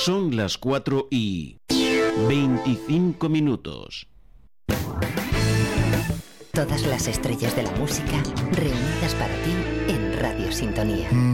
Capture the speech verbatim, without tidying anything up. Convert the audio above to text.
Son las cuatro y veinticinco minutos. Todas las estrellas de la música reunidas para ti en Radio Sintonía.